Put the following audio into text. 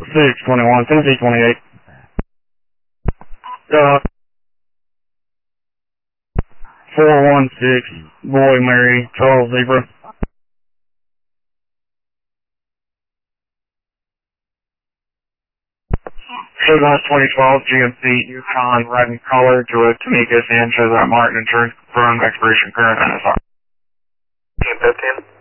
621, Tennessee 28. 416, Boy Mary, Charles Zebra. Showdown 2012, GMC Yukon, red and color to a Tamika Sanchez at Martin Insurance, firm expiration current NSR. 15.